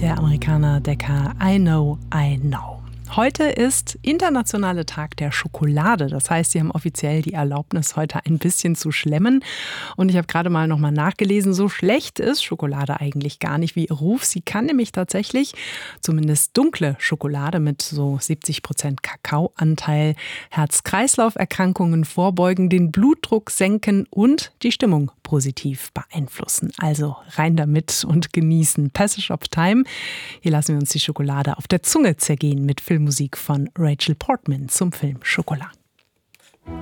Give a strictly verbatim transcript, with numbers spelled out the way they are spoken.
der Amerikaner-Decker I Know, I Know. Heute ist Internationaler Tag der Schokolade. Das heißt, sie haben offiziell die Erlaubnis, heute ein bisschen zu schlemmen. Und ich habe gerade mal nochmal nachgelesen, so schlecht ist Schokolade eigentlich gar nicht wie ihr Ruf. Sie kann nämlich tatsächlich, zumindest dunkle Schokolade mit so siebzig Prozent Kakaoanteil, Herz-Kreislauf-Erkrankungen vorbeugen, den Blutdruck senken und die Stimmung positiv beeinflussen. Also rein damit und genießen. Passage of Time. Hier lassen wir uns die Schokolade auf der Zunge zergehen mit Filmmusik von Rachel Portman zum Film Schokolade.